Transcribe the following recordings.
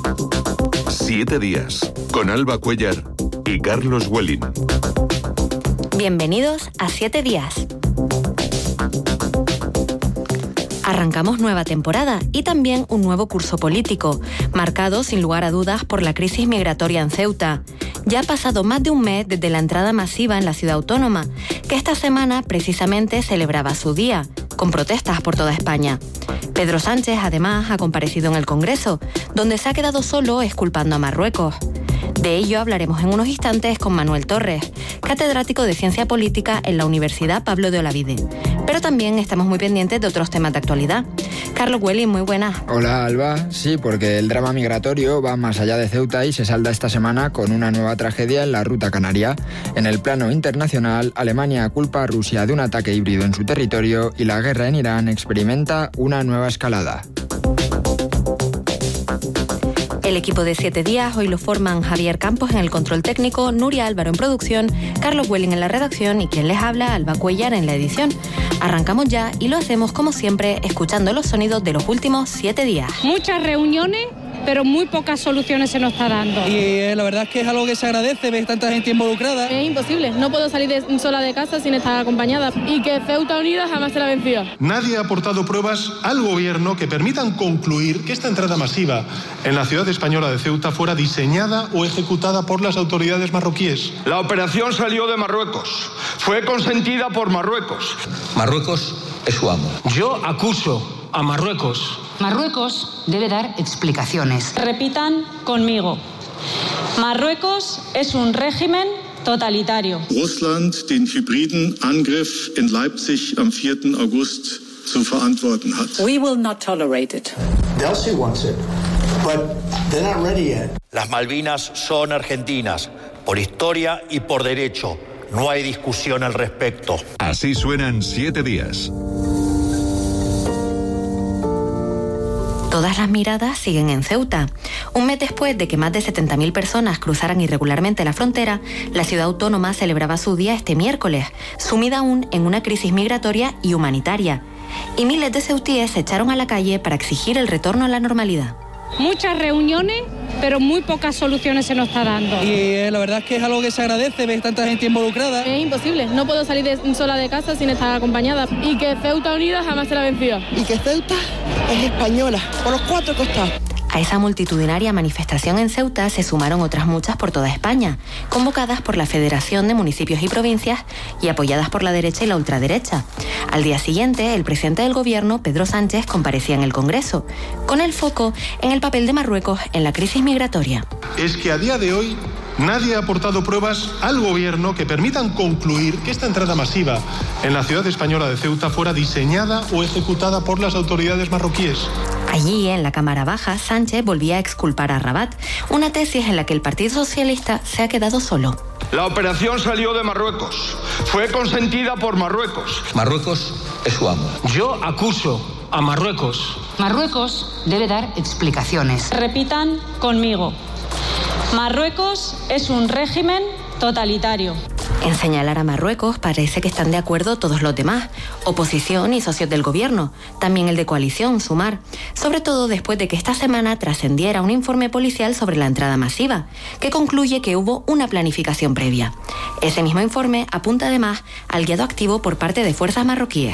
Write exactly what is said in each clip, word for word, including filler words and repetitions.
Siete días, con Alba Cuellar y Carlos Welling. Bienvenidos a Siete días. Arrancamos nueva temporada y también un nuevo curso político, marcado sin lugar a dudas por la crisis migratoria en Ceuta. Ya ha pasado más de un mes desde la entrada masiva en la ciudad autónoma, que esta semana precisamente celebraba su día, con protestas por toda España. Pedro Sánchez, además, ha comparecido en el Congreso, donde se ha quedado solo exculpando a Marruecos. De ello hablaremos en unos instantes con Manuel Torres, catedrático de Ciencia Política en la Universidad Pablo de Olavide. Pero también estamos muy pendientes de otros temas de actualidad. Carlos Welling, muy buenas. Hola, Alba. Sí, porque el drama migratorio va más allá de Ceuta y se salda esta semana con una nueva tragedia en la ruta canaria. En el plano internacional, Alemania culpa a Rusia de un ataque híbrido en su territorio y la guerra en Irán experimenta una nueva escalada. El equipo de Siete días hoy lo forman Javier Campos en el control técnico, Nuria Álvaro en producción, Carlos Welling en la redacción y quien les habla, Alba Cuellar, en la edición. Arrancamos ya y lo hacemos como siempre escuchando los sonidos de los últimos siete días. Muchas reuniones, pero muy pocas soluciones se nos está dando. Y eh, la verdad es que es algo que se agradece, ver tanta gente involucrada. Es imposible, no puedo salir de, sola de casa sin estar acompañada. Y que Ceuta Unida jamás se la venció. Nadie ha aportado pruebas al gobierno que permitan concluir que esta entrada masiva en la ciudad española de Ceuta fuera diseñada o ejecutada por las autoridades marroquíes. La operación salió de Marruecos, fue consentida por Marruecos. Marruecos es su amo. Yo acuso a Marruecos. Marruecos debe dar explicaciones. Repitan conmigo. Marruecos es un régimen totalitario. Russland den hybriden Angriff in Leipzig am vierten August zu verantworten hat. We will not tolerate it. They'll see wants it, but they're not ready yet. Las Malvinas son argentinas, por historia y por derecho. No hay discusión al respecto. Así suenan Siete días. Todas las miradas siguen en Ceuta. Un mes después de que más de setenta mil personas cruzaran irregularmente la frontera, la ciudad autónoma celebraba su día este miércoles, sumida aún en una crisis migratoria y humanitaria. Y miles de ceutíes se echaron a la calle para exigir el retorno a la normalidad. Muchas reuniones, pero muy pocas soluciones se nos está dando. Y eh, la verdad es que es algo que se agradece, ver tanta gente involucrada. Es imposible, no puedo salir de, sola de casa sin estar acompañada. Y que Ceuta Unida jamás se la venció. Y que Ceuta es española, por los cuatro costados. A esa multitudinaria manifestación en Ceuta se sumaron otras muchas por toda España, convocadas por la Federación de Municipios y Provincias y apoyadas por la derecha y la ultraderecha. Al día siguiente, el presidente del gobierno, Pedro Sánchez, comparecía en el Congreso, con el foco en el papel de Marruecos en la crisis migratoria. Es que a día de hoy nadie ha aportado pruebas al gobierno que permitan concluir que esta entrada masiva en la ciudad española de Ceuta fuera diseñada o ejecutada por las autoridades marroquíes. Allí, en la Cámara Baja, Sánchez volvía a exculpar a Rabat, una tesis en la que el Partido Socialista se ha quedado solo. La operación salió de Marruecos, fue consentida por Marruecos. Marruecos es su amo. Yo acuso a Marruecos. Marruecos debe dar explicaciones. Repitan conmigo. Marruecos es un régimen totalitario. En señalar a Marruecos parece que están de acuerdo todos los demás, oposición y socios del gobierno, también el de coalición, Sumar, sobre todo después de que esta semana trascendiera un informe policial sobre la entrada masiva, que concluye que hubo una planificación previa. Ese mismo informe apunta además al guiado activo por parte de fuerzas marroquíes.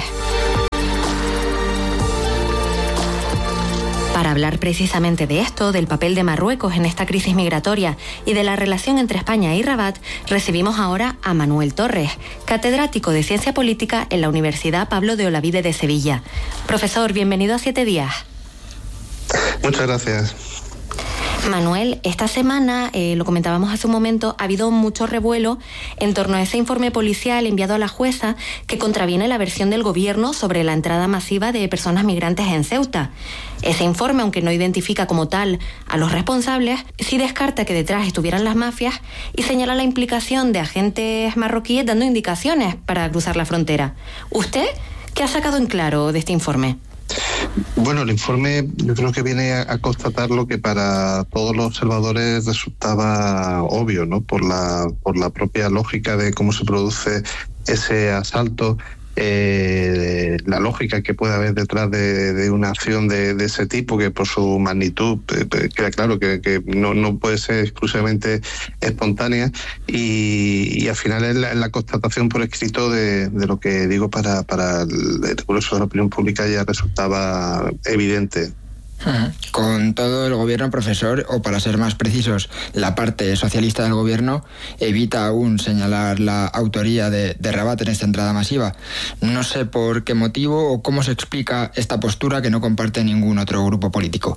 Para hablar precisamente de esto, del papel de Marruecos en esta crisis migratoria y de la relación entre España y Rabat, recibimos ahora a Manuel Torres, catedrático de Ciencia Política en la Universidad Pablo de Olavide de Sevilla. Profesor, bienvenido a Siete días. Muchas gracias. Manuel, esta semana, eh, lo comentábamos hace un momento, ha habido mucho revuelo en torno a ese informe policial enviado a la jueza que contraviene la versión del gobierno sobre la entrada masiva de personas migrantes en Ceuta. Ese informe, aunque no identifica como tal a los responsables, sí descarta que detrás estuvieran las mafias y señala la implicación de agentes marroquíes dando indicaciones para cruzar la frontera. ¿Usted qué ha sacado en claro de este informe? Bueno, el informe yo creo que viene a, a constatar lo que para todos los observadores resultaba obvio, ¿no? Por la, por la propia lógica de cómo se produce ese asalto eh, la lógica que puede haber detrás de, de una acción de, de ese tipo, que por su magnitud eh, queda claro que, que no, no puede ser exclusivamente espontánea, y, y al final es la, es la constatación por escrito de, de lo que digo para, para el, el grueso de la opinión pública ya resultaba evidente. Con todo el gobierno, profesor, o para ser más precisos, la parte socialista del gobierno evita aún señalar la autoría de, de Rabat en esta entrada masiva. No sé por qué motivo o cómo se explica esta postura que no comparte ningún otro grupo político.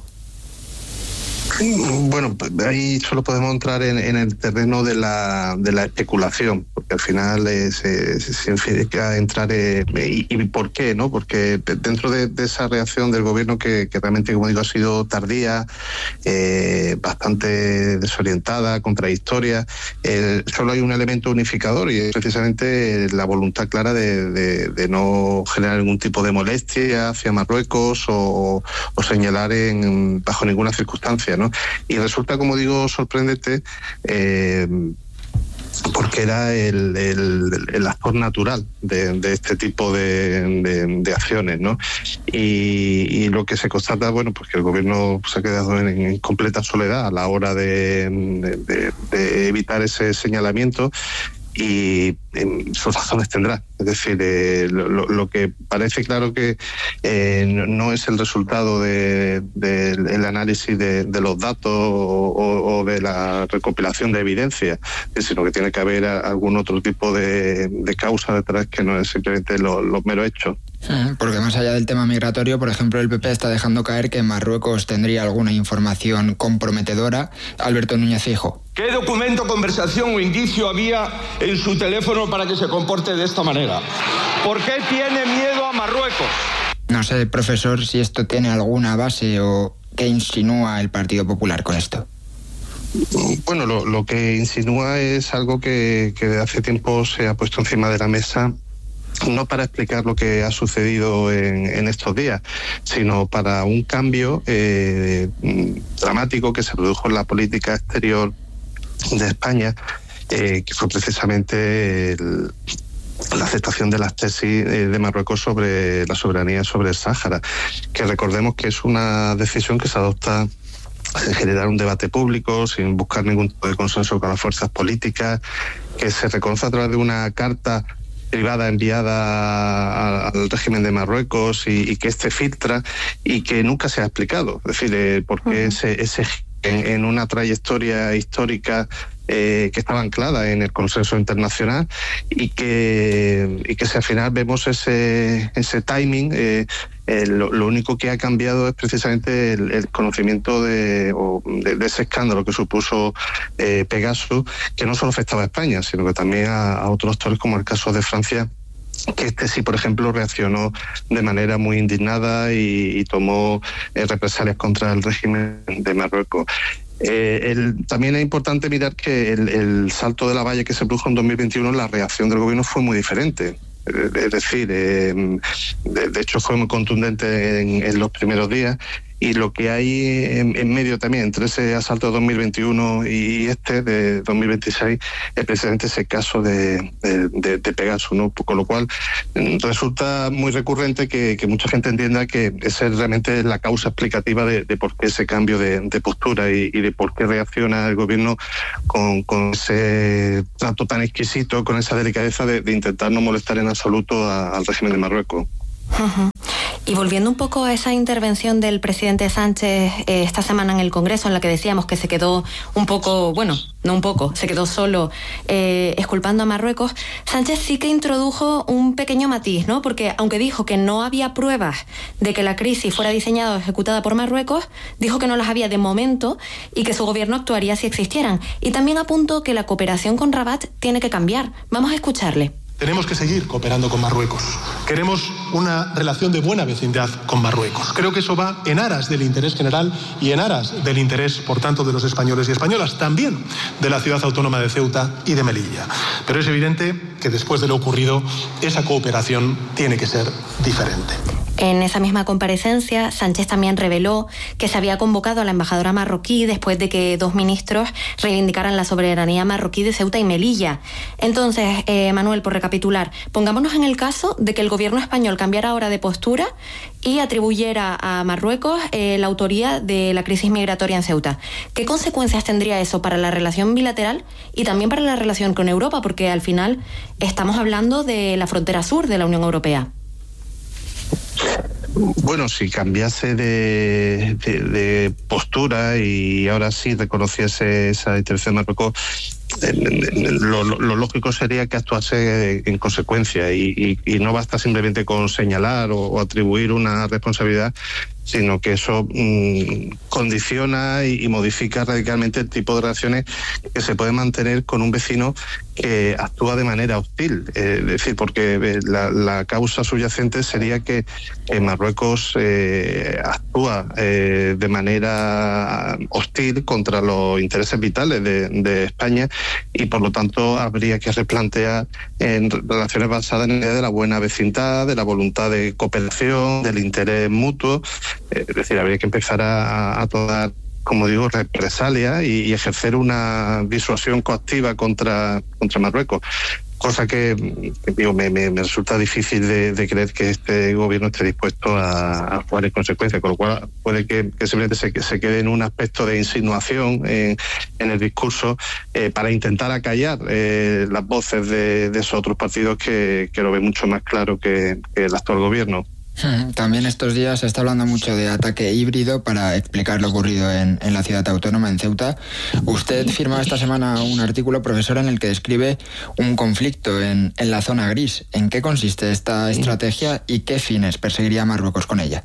Bueno, ahí solo podemos entrar en, en el terreno de la, de la especulación, porque al final eh, se, se significa entrar eh, y, y por qué, ¿no? Porque dentro de, de esa reacción del gobierno que, que realmente, como digo, ha sido tardía, eh, bastante desorientada, contradictoria, eh, solo hay un elemento unificador, y es precisamente la voluntad clara de, de, de no generar ningún tipo de molestia hacia Marruecos o, o señalar en, bajo ninguna circunstancia, ¿no? Y resulta, como digo, sorprendente eh, porque era el, el, el actor natural de, de este tipo de, de, de acciones, ¿no? Y, y lo que se constata, bueno, pues que el gobierno se ha quedado en, en completa soledad a la hora de, de, de evitar ese señalamiento, y eh, sus razones tendrá. Es decir, eh, lo, lo que parece claro que eh, no es el resultado del de, de el análisis de, de los datos o, o de la recopilación de evidencia, sino que tiene que haber algún otro tipo de, de causa detrás, que no es simplemente los lo meros hechos. Porque más allá del tema migratorio, por ejemplo, el P P está dejando caer que Marruecos tendría alguna información comprometedora. Alberto Núñez Feijóo. ¿Qué documento, conversación o indicio había en su teléfono para que se comporte de esta manera? ¿Por qué tiene miedo a Marruecos? No sé, profesor, si esto tiene alguna base o qué insinúa el Partido Popular con esto. Bueno, lo, lo que insinúa es algo que, que de hace tiempo se ha puesto encima de la mesa, no para explicar lo que ha sucedido en, en estos días, sino para un cambio eh, dramático que se produjo en la política exterior de España, eh, que fue precisamente el, la aceptación de las tesis de Marruecos sobre la soberanía sobre el Sáhara, que recordemos que es una decisión que se adopta sin generar un debate público, sin buscar ningún tipo de consenso con las fuerzas políticas, que se reconoce a través de una carta privada enviada al régimen de Marruecos y, y que este filtra y que nunca se ha explicado. Es decir, eh, por qué uh-huh. ese, ese en, en una trayectoria histórica eh, que estaba anclada en el consenso internacional, y que, y que si al final vemos ese, ese timing, eh, eh, lo, lo único que ha cambiado es precisamente el, el conocimiento de, o de, de ese escándalo que supuso eh, Pegasus, que no solo afectaba a España, sino que también a, a otros actores, como el caso de Francia, que este sí, por ejemplo, reaccionó de manera muy indignada y, y tomó eh, represalias contra el régimen de Marruecos. Eh, el, también es importante mirar que el, el salto de la valla que se produjo en dos mil veintiuno, la reacción del gobierno fue muy diferente. Es decir, eh, de, de hecho fue muy contundente en, en los primeros días, y lo que hay en, en medio también entre ese asalto de dos mil veintiuno y este de dos mil veintiséis es precisamente ese caso de, de, de, de Pegasus, ¿no? Con lo cual resulta muy recurrente que, que mucha gente entienda que esa es realmente la causa explicativa de, de por qué ese cambio de, de postura y, y de por qué reacciona el gobierno con, con ese trato tan exquisito, con esa delicadeza de, de intentar no molestar en absoluto a, al régimen de Marruecos. Uh-huh. Y volviendo un poco a esa intervención del presidente Sánchez eh, esta semana en el Congreso, en la que decíamos que se quedó un poco, bueno, no un poco, se quedó solo eh, exculpando a Marruecos, Sánchez sí que introdujo un pequeño matiz, ¿no? Porque aunque dijo que no había pruebas de que la crisis fuera diseñada o ejecutada por Marruecos, dijo que no las había de momento y que su gobierno actuaría si existieran. Y también apuntó que la cooperación con Rabat tiene que cambiar. Vamos a escucharle. Tenemos que seguir cooperando con Marruecos. Queremos una relación de buena vecindad con Marruecos. Creo que eso va en aras del interés general y en aras del interés, por tanto, de los españoles y españolas, también de la ciudad autónoma de Ceuta y de Melilla. Pero es evidente que después de lo ocurrido, esa cooperación tiene que ser diferente. En esa misma comparecencia, Sánchez también reveló que se había convocado a la embajadora marroquí después de que dos ministros reivindicaran la soberanía marroquí de Ceuta y Melilla. Entonces, eh, Manuel, por recapitular, pongámonos en el caso de que el gobierno español cambiara ahora de postura y atribuyera a Marruecos eh, la autoría de la crisis migratoria en Ceuta. ¿Qué consecuencias tendría eso para la relación bilateral y también para la relación con Europa? Porque al final estamos hablando de la frontera sur de la Unión Europea. Bueno, si cambiase de, de, de postura y ahora sí reconociese esa intervención de Marruecos, lo, lo, lo lógico sería que actuase en consecuencia y, y, y no basta simplemente con señalar o, o atribuir una responsabilidad, sino que eso mmm, condiciona y, y modifica radicalmente el tipo de relaciones que se puede mantener con un vecino que actúa de manera hostil. Eh, es decir, porque la, la causa subyacente sería que, que Marruecos eh, actúa eh, de manera hostil contra los intereses vitales de, de España y por lo tanto habría que replantear en relaciones basadas en la idea de la buena vecindad, de la voluntad de cooperación, del interés mutuo. Es decir, habría que empezar a, a tomar, como digo, represalia y, y ejercer una disuasión coactiva contra, contra Marruecos. Cosa que, que digo, me, me, me resulta difícil de, de creer que este gobierno esté dispuesto a, a actuar en consecuencia, con lo cual puede que, que simplemente se, que se quede en un aspecto de insinuación en, en el discurso eh, para intentar acallar eh, las voces de, de esos otros partidos que, que lo ven mucho más claro que, que el actual gobierno. También estos días se está hablando mucho de ataque híbrido para explicar lo ocurrido en, en la ciudad autónoma, en Ceuta. Usted firma esta semana un artículo, profesor, en el que describe un conflicto en, en la zona gris. ¿En qué consiste esta estrategia y qué fines perseguiría Marruecos con ella?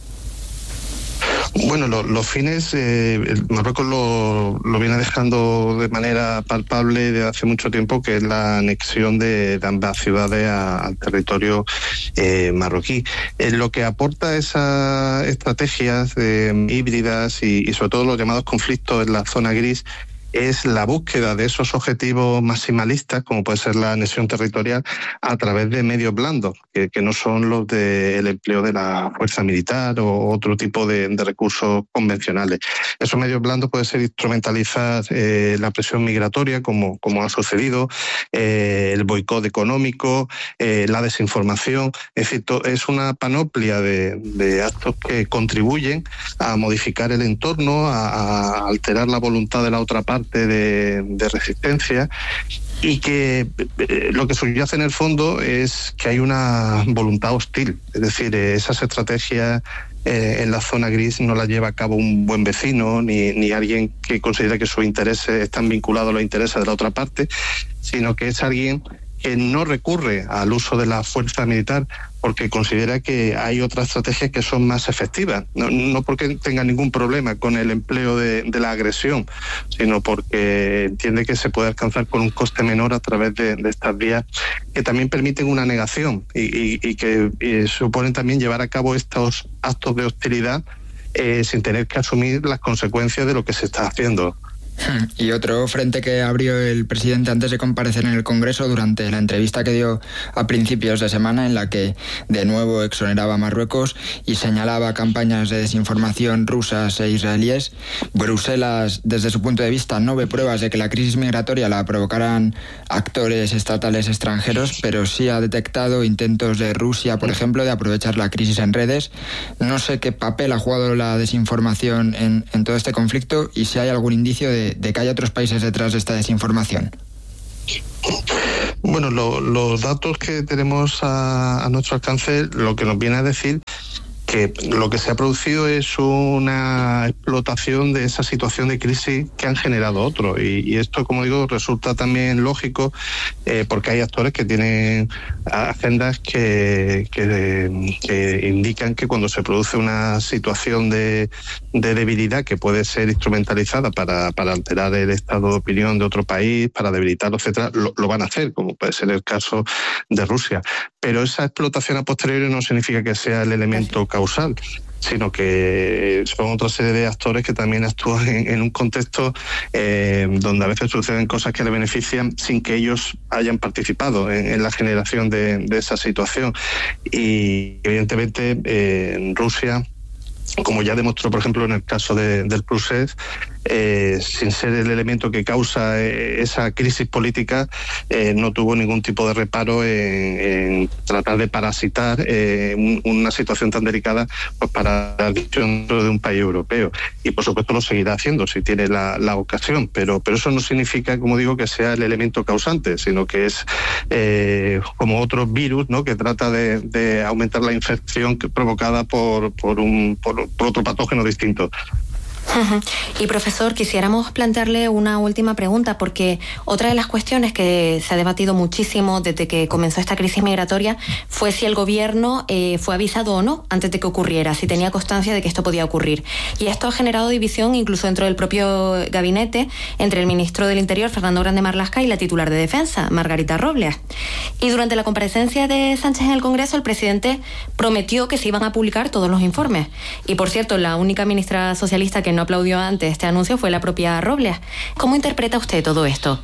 Bueno, lo, los fines, eh, Marruecos lo, lo viene dejando de manera palpable desde hace mucho tiempo, que es la anexión de, de ambas ciudades a, al territorio eh, marroquí. Eh, lo que aporta esas estrategias eh, híbridas y, y sobre todo los llamados conflictos en la zona gris es la búsqueda de esos objetivos maximalistas, como puede ser la anexión territorial, a través de medios blandos, que, que no son los del empleo de la fuerza militar o otro tipo de, de recursos convencionales. Esos medios blandos pueden ser instrumentalizar eh, la presión migratoria, como, como ha sucedido, eh, el boicot económico, eh, la desinformación. Es decir, es una panoplia de, de actos que contribuyen a modificar el entorno, a, a alterar la voluntad de la otra parte De, de resistencia y que eh, lo que subyace en el fondo es que hay una voluntad hostil, es decir, eh, esas estrategias eh, en la zona gris no las lleva a cabo un buen vecino ni, ni alguien que considera que sus intereses están vinculados a los intereses de la otra parte, sino que es alguien que no recurre al uso de la fuerza militar porque considera que hay otras estrategias que son más efectivas, no, no porque tenga ningún problema con el empleo de, de la agresión, sino porque entiende que se puede alcanzar con un coste menor a través de, de estas vías que también permiten una negación y, y, y que y suponen también llevar a cabo estos actos de hostilidad eh, sin tener que asumir las consecuencias de lo que se está haciendo. Y otro frente que abrió el presidente antes de comparecer en el Congreso durante la entrevista que dio a principios de semana, en la que de nuevo exoneraba a Marruecos y señalaba campañas de desinformación rusas e israelíes. Bruselas, desde su punto de vista, no ve pruebas de que la crisis migratoria la provocaran actores estatales extranjeros, pero sí ha detectado intentos de Rusia, por ejemplo, de aprovechar la crisis en redes. No sé qué papel ha jugado la desinformación en, en todo este conflicto y si hay algún indicio de de que haya otros países detrás de esta desinformación. Bueno, lo, los datos que tenemos a, a nuestro alcance lo que nos viene a decir que lo que se ha producido es una explotación de esa situación de crisis que han generado otros. Y, y esto, como digo, resulta también lógico eh, porque hay actores que tienen agendas que, que, que indican que cuando se produce una situación de, de debilidad que puede ser instrumentalizada para, para alterar el estado de opinión de otro país, para debilitarlo, etcétera, lo, lo van a hacer, como puede ser el caso de Rusia. Pero esa explotación a posteriori no significa que sea el elemento causal. sino que son otra serie de actores que también actúan en, en un contexto eh, donde a veces suceden cosas que le benefician sin que ellos hayan participado en, en la generación de, de esa situación. Y evidentemente eh, en Rusia, como ya demostró, por ejemplo, en el caso de, del Prusés, eh, sin ser el elemento que causa eh, esa crisis política, eh, no tuvo ningún tipo de reparo en, en tratar de parasitar eh, un, una situación tan delicada, pues, para la decisión dentro de un país europeo. Y por supuesto lo seguirá haciendo si tiene la, la ocasión, pero, pero eso no significa, como digo, que sea el elemento causante, sino que es eh, como otro virus, ¿no?, que trata de, de aumentar la infección que, provocada por, por, un, por, por otro patógeno distinto. Y profesor, quisiéramos plantearle una última pregunta, porque otra de las cuestiones que se ha debatido muchísimo desde que comenzó esta crisis migratoria fue si el gobierno eh, fue avisado o no antes de que ocurriera, si tenía constancia de que esto podía ocurrir. Y esto ha generado división incluso dentro del propio gabinete entre el ministro del Interior, Fernando Grande Marlaska, y la titular de Defensa, Margarita Robles. Y durante la comparecencia de Sánchez en el Congreso, el presidente prometió que se iban a publicar todos los informes. Y por cierto, la única ministra socialista que no aplaudió antes este anuncio fue la propia Robles. ¿Cómo interpreta usted todo esto?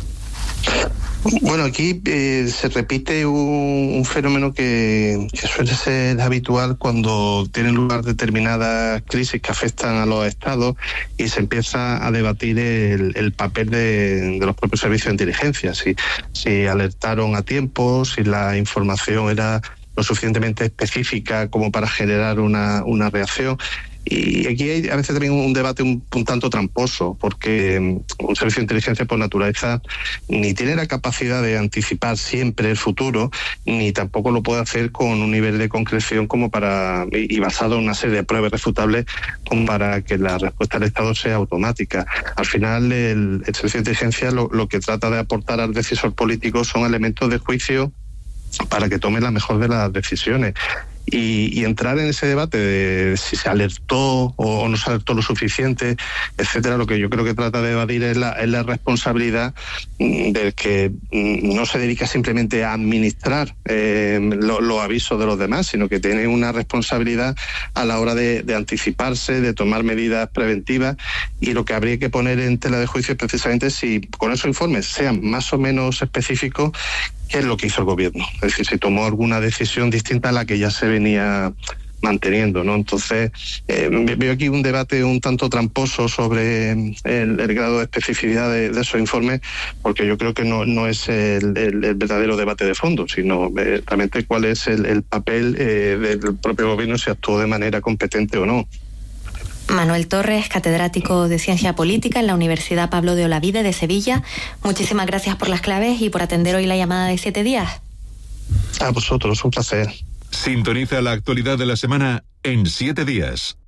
Bueno, aquí eh, se repite un, un fenómeno que, que suele ser habitual cuando tienen lugar determinadas crisis que afectan a los estados y se empieza a debatir el, el papel de, de los propios servicios de inteligencia, si, si alertaron a tiempo, si la información era lo suficientemente específica como para generar una, una reacción. Y aquí hay a veces también un debate un, un tanto tramposo, porque un servicio de inteligencia por naturaleza ni tiene la capacidad de anticipar siempre el futuro, ni tampoco lo puede hacer con un nivel de concreción como para, y basado en una serie de pruebas refutables, como para que la respuesta del Estado sea automática. Al final, el, el servicio de inteligencia lo, lo que trata de aportar al decisor político son elementos de juicio para que tome la mejor de las decisiones. Y, y entrar en ese debate de si se alertó o no se alertó lo suficiente, etcétera, lo que yo creo que trata de evadir es la, es la responsabilidad del que no se dedica simplemente a administrar eh, los lo avisos de los demás, sino que tiene una responsabilidad a la hora de, de anticiparse, de tomar medidas preventivas, y lo que habría que poner en tela de juicio es precisamente si con esos informes sean más o menos específicos, qué es lo que hizo el gobierno. Es decir, si tomó alguna decisión distinta a la que ya se venía manteniendo, ¿no? Entonces, eh, veo aquí un debate un tanto tramposo sobre el, el grado de especificidad de, de esos informes, porque yo creo que no, no es el, el, el verdadero debate de fondo, sino eh, realmente cuál es el, el papel eh, del propio gobierno, si actuó de manera competente o no. Manuel Torres, catedrático de Ciencia Política en la Universidad Pablo de Olavide de Sevilla. Muchísimas gracias por las claves y por atender hoy la llamada de Siete Días. A vosotros, un placer. Sintoniza la actualidad de la semana en Siete Días.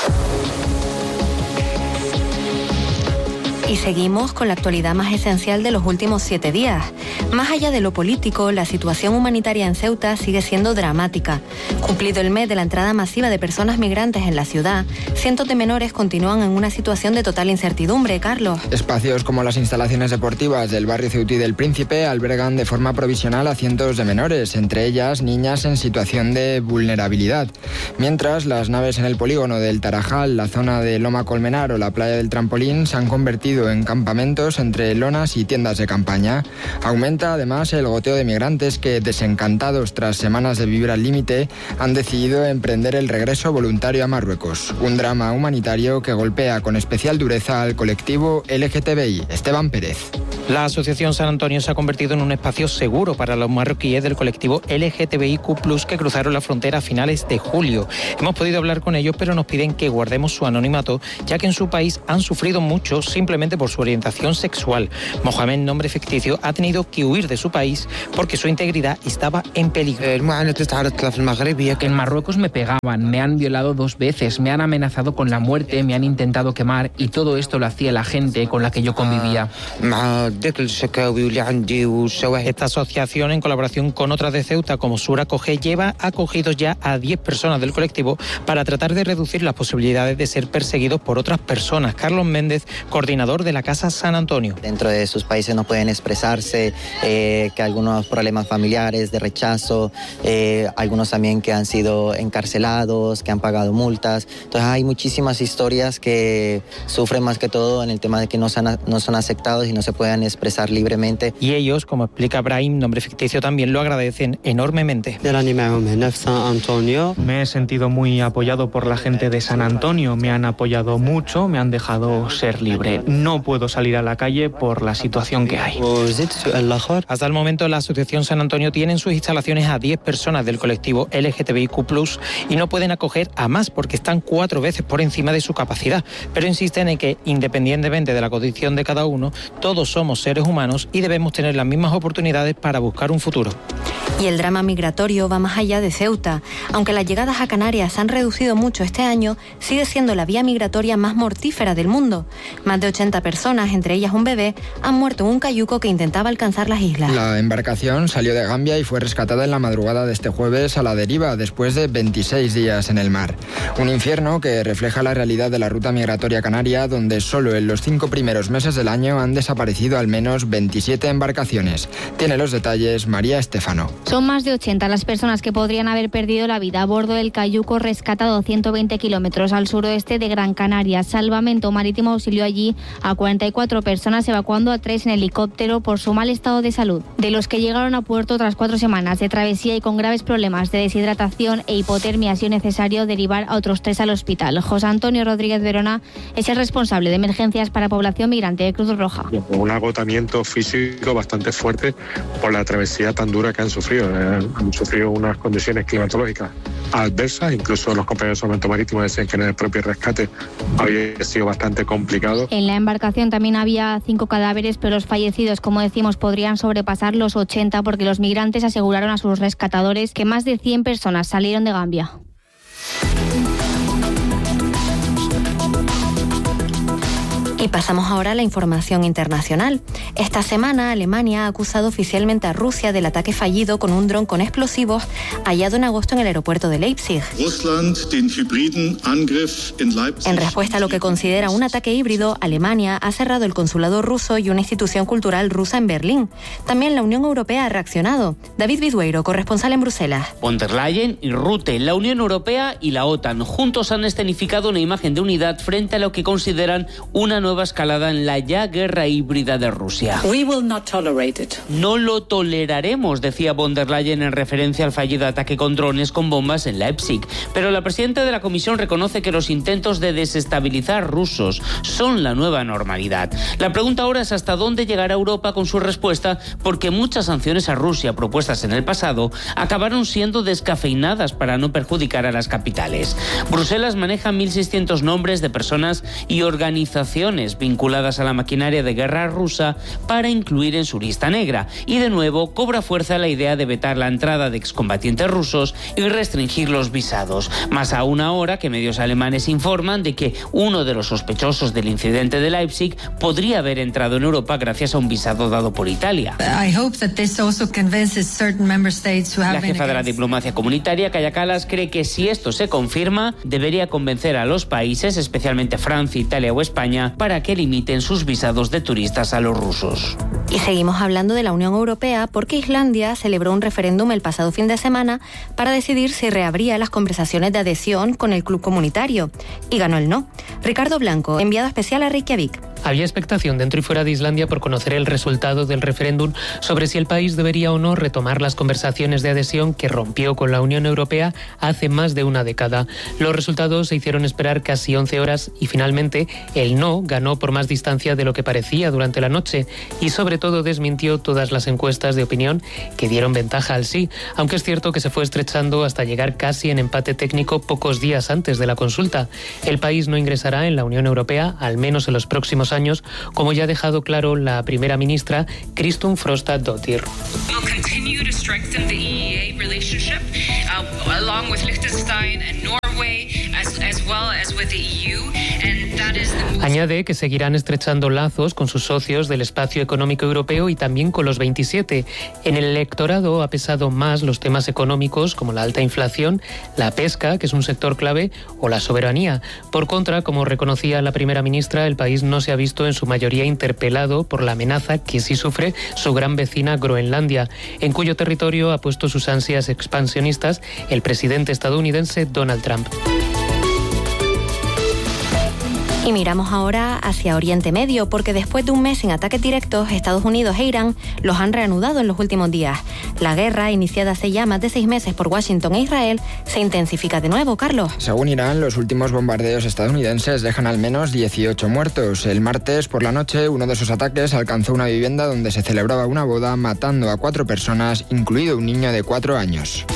Y seguimos con la actualidad más esencial de los últimos siete días. Más allá de lo político, la situación humanitaria en Ceuta sigue siendo dramática. Cumplido el mes de la entrada masiva de personas migrantes en la ciudad, cientos de menores continúan en una situación de total incertidumbre. Carlos. Espacios como las instalaciones deportivas del barrio ceutí del Príncipe albergan de forma provisional a cientos de menores, entre ellas niñas en situación de vulnerabilidad. Mientras, las naves en el polígono del Tarajal, la zona de Loma Colmenar o la playa del Trampolín se han convertido en campamentos entre lonas y tiendas de campaña. Aumenta además el goteo de migrantes que, desencantados tras semanas de vivir al límite, han decidido emprender el regreso voluntario a Marruecos. Un drama humanitario que golpea con especial dureza al colectivo L G T B I. Esteban Pérez. La Asociación San Antonio se ha convertido en un espacio seguro para los marroquíes del colectivo L G T B I Q plus, que cruzaron la frontera a finales de julio. Hemos podido hablar con ellos, pero nos piden que guardemos su anonimato, ya que en su país han sufrido mucho simplemente por su orientación sexual. Mohamed, nombre ficticio, ha tenido que huir de su país porque su integridad estaba en peligro. En Marruecos me pegaban, me han violado dos veces, me han amenazado con la muerte, me han intentado quemar, y todo esto lo hacía la gente con la que yo convivía. Esta asociación, en colaboración con otras de Ceuta como Sur Acoge, lleva acogidos ya a diez personas del colectivo para tratar de reducir las posibilidades de ser perseguidos por otras personas. Carlos Méndez, coordinador de la Casa San Antonio. Dentro de sus países no pueden expresarse, eh, que algunos problemas familiares de rechazo, eh, algunos también que han sido encarcelados, que han pagado multas. Entonces hay muchísimas historias que sufren más que todo en el tema de que no son, no son aceptados y no se puedan expresar libremente. Y ellos, como explica Brahim, nombre ficticio, también lo agradecen enormemente. Me he sentido muy apoyado por la gente de San Antonio, me han apoyado mucho, me han dejado ser libre. No puedo salir a la calle por la situación que hay. Hasta el momento la Asociación San Antonio tiene en sus instalaciones a diez personas del colectivo L G T B I Q plus, y no pueden acoger a más porque están cuatro veces por encima de su capacidad, pero insisten en que, independientemente de la condición de cada uno, todos somos seres humanos y debemos tener las mismas oportunidades para buscar un futuro. Y el drama migratorio va más allá de Ceuta. Aunque las llegadas a Canarias han reducido mucho este año, sigue siendo la vía migratoria más mortífera del mundo. Más de ochenta personas, entre ellas un bebé, han muerto en un cayuco que intentaba alcanzar las islas. La embarcación salió de Gambia y fue rescatada en la madrugada de este jueves a la deriva después de veintiséis días en el mar. Un infierno que refleja la realidad de la ruta migratoria canaria, donde solo en los cinco primeros meses del año han desaparecido al menos veintisiete embarcaciones. Tiene los detalles María Estefano. Son más de ochenta las personas que podrían haber perdido la vida a bordo del cayuco rescatado ciento veinte kilómetros al suroeste de Gran Canaria. Salvamento Marítimo auxilió allí a cuarenta y cuatro personas, evacuando a tres en helicóptero por su mal estado de salud. De los que llegaron a puerto tras cuatro semanas de travesía y con graves problemas de deshidratación e hipotermia, ha sido necesario derivar a otros tres al hospital. José Antonio Rodríguez Verona es el responsable de emergencias para población migrante de Cruz Roja. Un agotamiento físico bastante fuerte por la travesía tan dura que han sufrido. Eh, han sufrido unas condiciones climatológicas adversas, incluso los compañeros de Salvamento Marítimo decían que en el propio rescate había sido bastante complicado. En la embarcación también había cinco cadáveres, pero los fallecidos, como decimos, podrían sobrepasar los ochenta porque los migrantes aseguraron a sus rescatadores que más de cien personas salieron de Gambia. Y pasamos ahora a la información internacional. Esta semana Alemania ha acusado oficialmente a Rusia del ataque fallido con un dron con explosivos hallado en agosto en el aeropuerto de Leipzig. En respuesta a lo que considera un ataque híbrido, Alemania ha cerrado el consulado ruso y una institución cultural rusa en Berlín. También la Unión Europea ha reaccionado. David Bidueiro, corresponsal en Bruselas. Von der Leyen y Rutte, la Unión Europea y la OTAN, juntos han escenificado una imagen de unidad frente a lo que consideran una nueva escalada en la ya guerra híbrida de Rusia. We will not tolerate it. No lo toleraremos, decía von der Leyen en referencia al fallido ataque con drones con bombas en Leipzig. Pero la presidenta de la Comisión reconoce que los intentos de desestabilizar rusos son la nueva normalidad. La pregunta ahora es hasta dónde llegará Europa con su respuesta, porque muchas sanciones a Rusia propuestas en el pasado acabaron siendo descafeinadas para no perjudicar a las capitales. Bruselas maneja mil seiscientos nombres de personas y organizaciones vinculadas a la maquinaria de guerra rusa para incluir en su lista negra. Y de nuevo cobra fuerza la idea de vetar la entrada de excombatientes rusos y restringir los visados. Más aún ahora que medios alemanes informan de que uno de los sospechosos del incidente de Leipzig podría haber entrado en Europa gracias a un visado dado por Italia. La jefa de la diplomacia comunitaria, Kaja Kallas, cree que si esto se confirma, debería convencer a los países, especialmente Francia, Italia o España, para que limiten sus visados de turistas a los rusos. Y seguimos hablando de la Unión Europea porque Islandia celebró un referéndum el pasado fin de semana para decidir si reabría las conversaciones de adhesión con el club comunitario. Y ganó el no. Ricardo Blanco, enviado especial a Reykjavik. Había expectación dentro y fuera de Islandia por conocer el resultado del referéndum sobre si el país debería o no retomar las conversaciones de adhesión que rompió con la Unión Europea hace más de una década. Los resultados se hicieron esperar casi once horas y finalmente el no ganó por más distancia de lo que parecía durante la noche y sobre todo desmintió todas las encuestas de opinión que dieron ventaja al sí, aunque es cierto que se fue estrechando hasta llegar casi en empate técnico pocos días antes de la consulta. El país no ingresará en la Unión Europea, al menos en los próximos años, como ya ha dejado claro la primera ministra Kristrún Frostadóttir. We'll continue to strengthen the E E A relationship uh, along with Liechtenstein and Norway as as well as with the E U, and Añade que seguirán estrechando lazos con sus socios del espacio económico europeo y también con los veintisiete. En el electorado ha pesado más los temas económicos como la alta inflación, la pesca, que es un sector clave, o la soberanía. Por contra, como reconocía la primera ministra, el país no se ha visto en su mayoría interpelado por la amenaza que sí sufre su gran vecina Groenlandia, en cuyo territorio ha puesto sus ansias expansionistas el presidente estadounidense Donald Trump. Y miramos ahora hacia Oriente Medio, porque después de un mes sin ataques directos, Estados Unidos e Irán los han reanudado en los últimos días. La guerra, iniciada hace ya más de seis meses por Washington e Israel, se intensifica de nuevo, Carlos. Según Irán, los últimos bombardeos estadounidenses dejan al menos dieciocho muertos. El martes por la noche, uno de esos ataques alcanzó una vivienda donde se celebraba una boda, matando a cuatro personas, incluido un niño de cuatro años.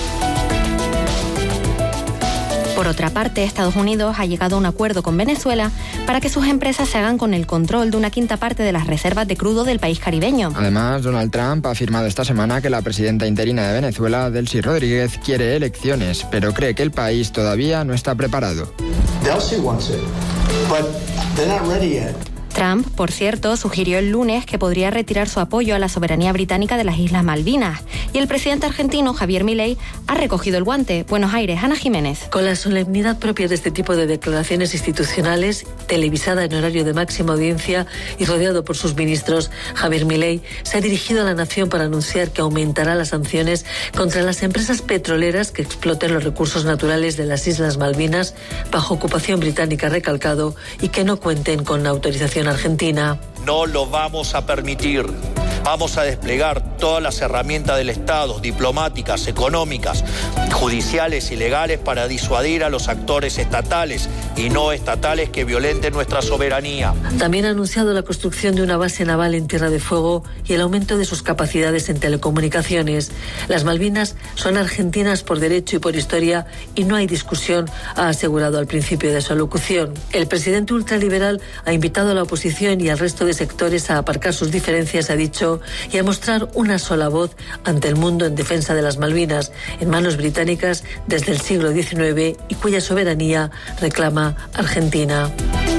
Por otra parte, Estados Unidos ha llegado a un acuerdo con Venezuela para que sus empresas se hagan con el control de una quinta parte de las reservas de crudo del país caribeño. Además, Donald Trump ha afirmado esta semana que la presidenta interina de Venezuela, Delcy Rodríguez, quiere elecciones, pero cree que el país todavía no está preparado. Delcy wants it, but they're not ready yet. Trump, por cierto, sugirió el lunes que podría retirar su apoyo a la soberanía británica de las Islas Malvinas. Y el presidente argentino, Javier Milei, ha recogido el guante. Buenos Aires, Ana Jiménez. Con la solemnidad propia de este tipo de declaraciones institucionales, televisada en horario de máxima audiencia y rodeado por sus ministros, Javier Milei se ha dirigido a la nación para anunciar que aumentará las sanciones contra las empresas petroleras que exploten los recursos naturales de las Islas Malvinas bajo ocupación británica, recalcado, y que no cuenten con la autorización argentina. No lo vamos a permitir. Vamos a desplegar todas las herramientas del Estado, diplomáticas, económicas, judiciales y legales, para disuadir a los actores estatales y no estatales que violenten nuestra soberanía. También ha anunciado la construcción de una base naval en Tierra de Fuego y el aumento de sus capacidades en telecomunicaciones. Las Malvinas son argentinas por derecho y por historia y no hay discusión, ha asegurado al principio de su alocución. El presidente ultraliberal ha invitado a la oposición y al resto de sectores a aparcar sus diferencias, ha dicho, y a mostrar una sola voz ante el mundo en defensa de las Malvinas, en manos británicas desde el siglo diecinueve y cuya soberanía reclama Argentina.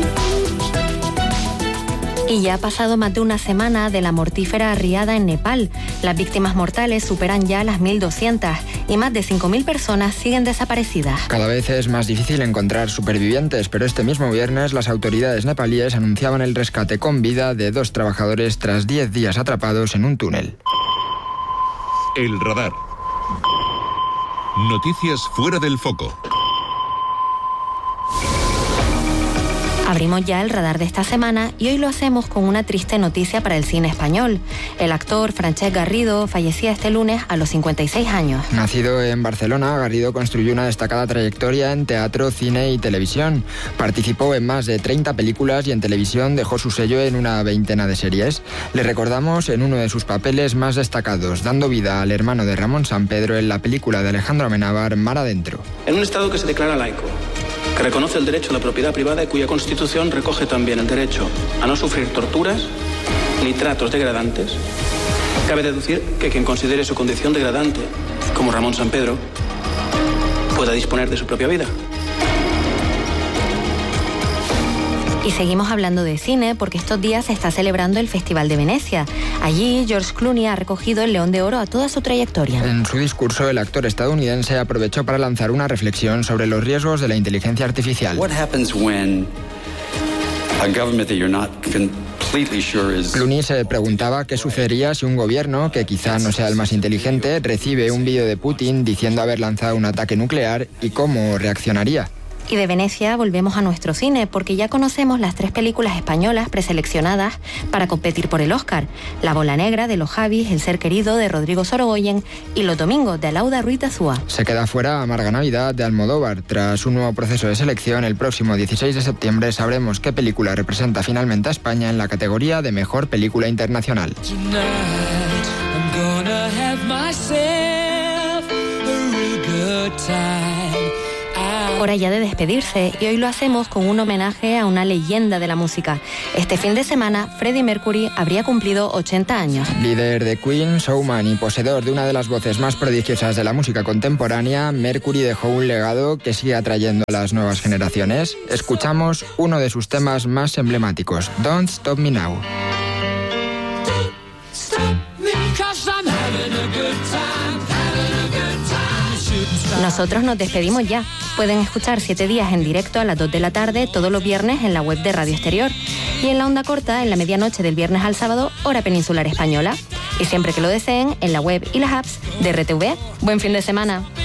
Y ya ha pasado más de una semana de la mortífera riada en Nepal. Las víctimas mortales superan ya las mil doscientas y más de cinco mil personas siguen desaparecidas. Cada vez es más difícil encontrar supervivientes, pero este mismo viernes las autoridades nepalíes anunciaban el rescate con vida de dos trabajadores tras diez días atrapados en un túnel. El radar. Noticias fuera del foco. Abrimos ya el radar de esta semana y hoy lo hacemos con una triste noticia para el cine español. El actor Francesc Garrido fallecía este lunes a los cincuenta y seis años. Nacido en Barcelona, Garrido construyó una destacada trayectoria en teatro, cine y televisión. Participó en más de treinta películas y en televisión dejó su sello en una veintena de series. Le recordamos en uno de sus papeles más destacados, dando vida al hermano de Ramón Sampedro en la película de Alejandro Amenábar, Mar Adentro. En un Estado que se declara laico, que reconoce el derecho a la propiedad privada y cuya Constitución recoge también el derecho a no sufrir torturas ni tratos degradantes, cabe deducir que quien considere su condición degradante, como Ramón Sampedro, pueda disponer de su propia vida. Y seguimos hablando de cine porque estos días se está celebrando el Festival de Venecia. Allí, George Clooney ha recogido el León de Oro a toda su trayectoria. En su discurso, el actor estadounidense aprovechó para lanzar una reflexión sobre los riesgos de la inteligencia artificial. What happens when a government that you're not completely sure is... Clooney se preguntaba qué sucedería si un gobierno, que quizá no sea el más inteligente, recibe un vídeo de Putin diciendo haber lanzado un ataque nuclear y cómo reaccionaría. Y de Venecia volvemos a nuestro cine porque ya conocemos las tres películas españolas preseleccionadas para competir por el Oscar. La bola negra de los Javis, El ser querido de Rodrigo Sorogoyen y Los domingos de Alauda Ruiz de Azúa. Se queda fuera Amarga Navidad de Almodóvar. Tras un nuevo proceso de selección, el próximo dieciséis de septiembre sabremos qué película representa finalmente a España en la categoría de Mejor Película Internacional. Hora ya de despedirse y hoy lo hacemos con un homenaje a una leyenda de la música. Este fin de semana, Freddie Mercury habría cumplido ochenta años. Líder de Queen, showman y poseedor de una de las voces más prodigiosas de la música contemporánea, Mercury dejó un legado que sigue atrayendo a las nuevas generaciones. Escuchamos uno de sus temas más emblemáticos, Don't Stop Me Now. Nosotros nos despedimos ya. Pueden escuchar Siete Días en directo a las dos de la tarde todos los viernes en la web de Radio Exterior y en la onda corta en la medianoche del viernes al sábado, hora peninsular española. Y siempre que lo deseen, en la web y las apps de R T V. Buen fin de semana.